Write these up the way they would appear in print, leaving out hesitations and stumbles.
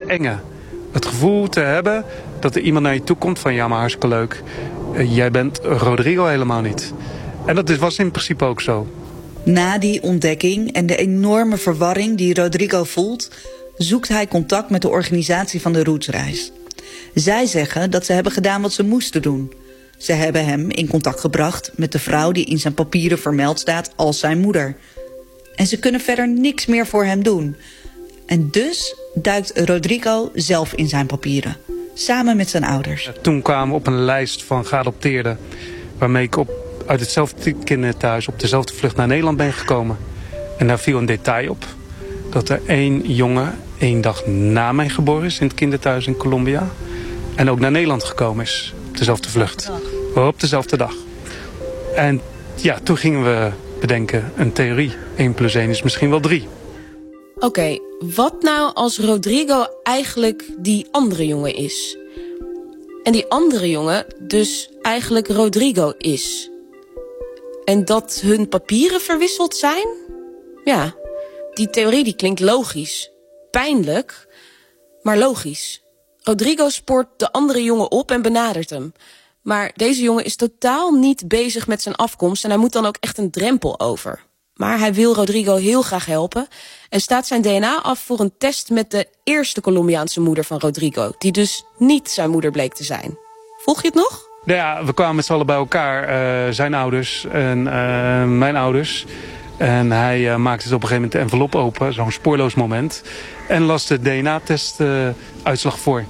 enge. Het gevoel te hebben dat er iemand naar je toe komt van... ja, maar hartstikke leuk. Jij bent Rodrigo helemaal niet. En dat was in principe ook zo. Na die ontdekking en de enorme verwarring die Rodrigo voelt... zoekt hij contact met de organisatie van de Rootsreis. Zij zeggen dat ze hebben gedaan wat ze moesten doen. Ze hebben hem in contact gebracht met de vrouw die in zijn papieren vermeld staat als zijn moeder. En ze kunnen verder niks meer voor hem doen. En dus duikt Rodrigo zelf in zijn papieren. Samen met zijn ouders. Toen kwamen we op een lijst van geadopteerden... waarmee ik uit hetzelfde kinderthuis op dezelfde vlucht naar Nederland ben gekomen. En daar viel een detail op. Dat er 1 jongen 1 dag na mij geboren is in het kinderthuis in Colombia. En ook naar Nederland gekomen is. Op dezelfde vlucht. Op dezelfde dag. En ja, toen gingen we bedenken een theorie. 1 + 1 is misschien wel 3. Oké, wat nou als Rodrigo eigenlijk die andere jongen is? En die andere jongen dus eigenlijk Rodrigo is? En dat hun papieren verwisseld zijn? Ja, die theorie die klinkt logisch. Pijnlijk, maar logisch. Rodrigo spoort de andere jongen op en benadert hem. Maar deze jongen is totaal niet bezig met zijn afkomst... en hij moet dan ook echt een drempel over. Maar hij wil Rodrigo heel graag helpen... en staat zijn DNA af voor een test met de eerste Colombiaanse moeder van Rodrigo... die dus niet zijn moeder bleek te zijn. Volg je het nog? Ja, we kwamen met z'n allen bij elkaar. Zijn ouders en mijn ouders. En hij maakte dus op een gegeven moment de envelop open. Zo'n spoorloos moment. En las de DNA-test uitslag voor.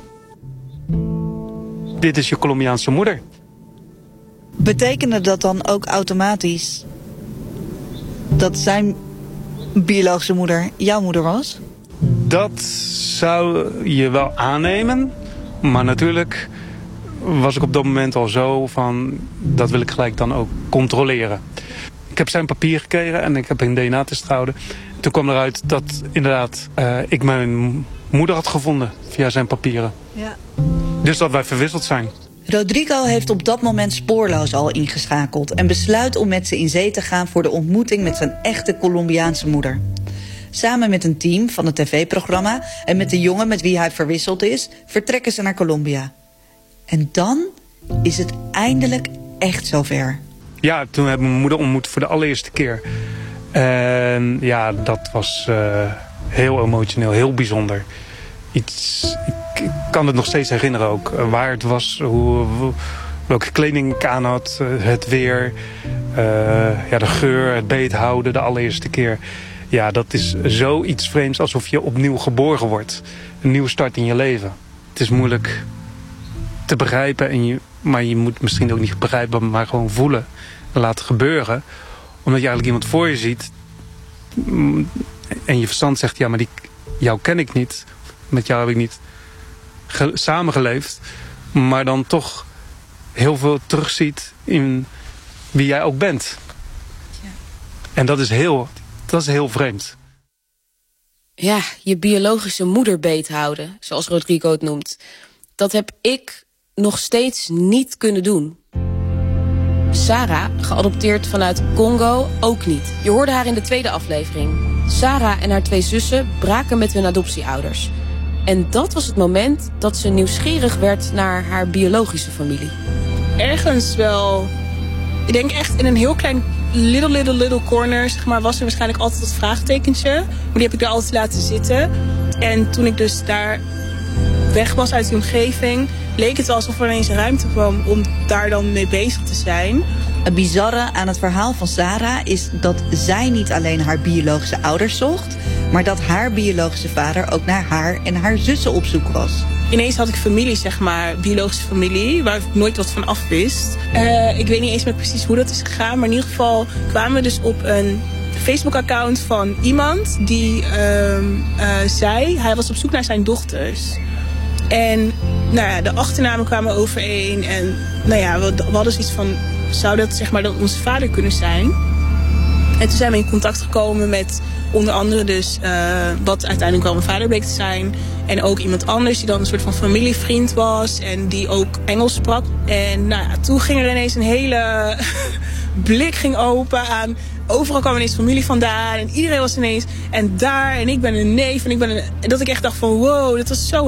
Dit is je Colombiaanse moeder. Betekende dat dan ook automatisch... dat zijn biologische moeder jouw moeder was? Dat zou je wel aannemen. Maar natuurlijk was ik op dat moment al zo van... dat wil ik gelijk dan ook controleren. Ik heb zijn papier gekregen en ik heb een DNA-test gehouden. Toen kwam eruit dat inderdaad ik mijn moeder had gevonden via zijn papieren. Ja. Dus dat wij verwisseld zijn. Rodrigo heeft op dat moment spoorloos al ingeschakeld... en besluit om met ze in zee te gaan voor de ontmoeting met zijn echte Colombiaanse moeder. Samen met een team van het tv-programma en met de jongen met wie hij verwisseld is... vertrekken ze naar Colombia. En dan is het eindelijk echt zover. Ja, toen heb ik mijn moeder ontmoet voor de allereerste keer. En ja, dat was heel emotioneel, heel bijzonder. Ik kan het nog steeds herinneren ook. Waar het was, welke kleding ik aan had, het weer, de geur, het beethouden de allereerste keer. Ja, dat is zoiets vreemds alsof je opnieuw geboren wordt. Een nieuwe start in je leven. Het is moeilijk te begrijpen, maar je moet misschien ook niet begrijpen, maar gewoon voelen en laten gebeuren. Omdat je eigenlijk iemand voor je ziet en je verstand zegt, ja, maar jou ken ik niet. Met jou heb ik niet samengeleefd. Maar dan toch heel veel terugziet in wie jij ook bent. Ja. En dat is heel vreemd. Ja, je biologische moeder beethouden, zoals Rodrigo het noemt. Dat heb ik nog steeds niet kunnen doen. Sarah, geadopteerd vanuit Congo, ook niet. Je hoorde haar in de 2e aflevering. Sarah en haar 2 zussen braken met hun adoptieouders. En dat was het moment dat ze nieuwsgierig werd naar haar biologische familie. Ergens wel. Ik denk echt in een heel klein little corner, zeg maar, was er waarschijnlijk altijd dat vraagtekentje. Maar die heb ik er altijd laten zitten. En toen ik dus daar weg was uit die omgeving, leek het wel alsof er ineens ruimte kwam om daar dan mee bezig te zijn. Het bizarre aan het verhaal van Sarah is dat zij niet alleen haar biologische ouders zocht, maar dat haar biologische vader ook naar haar en haar zussen op zoek was. Ineens had ik familie, zeg maar, biologische familie, waar ik nooit wat van af wist. Ik weet niet eens meer precies hoe dat is gegaan, maar in ieder geval kwamen we dus op een Facebook-account van iemand die zei, hij was op zoek naar zijn dochters. En nou ja, de achternamen kwamen overeen en nou ja, we hadden zoiets van, zou dat zeg maar dan onze vader kunnen zijn? En toen zijn we in contact gekomen met onder andere dus wat uiteindelijk wel mijn vader bleek te zijn. En ook iemand anders die dan een soort van familievriend was en die ook Engels sprak. En nou ja, toen ging er ineens een hele blik ging open aan. Overal kwam ineens familie vandaan en iedereen was ineens en daar en ik ben een neef en ik ben een, dat ik echt dacht van wow, dat was zo